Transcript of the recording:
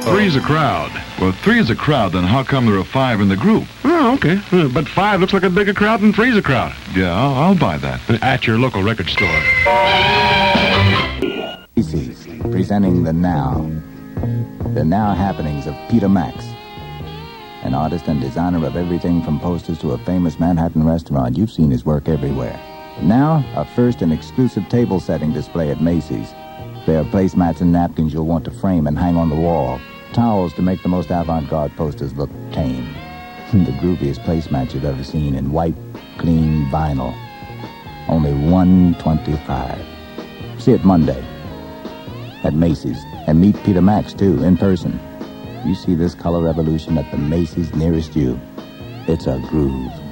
Three's a crowd. Well, if three is a crowd, then how come there are five in the group? Oh, okay. But five looks like a bigger crowd than three's a crowd. Yeah, I'll buy that. At your local record store. Macy's, presenting the now happenings of Peter Max, an artist and designer of everything from posters to a famous Manhattan restaurant. You've seen his work everywhere. Now, a first and exclusive table setting display at Macy's. There are placemats and napkins you'll want to frame and hang on the wall. Towels to make the most avant-garde posters look tame. The grooviest placemat you've ever seen in white, clean vinyl. Only $125. See it Monday at Macy's. And meet Peter Max, too, in person. You see this color revolution at the Macy's nearest you. It's a groove.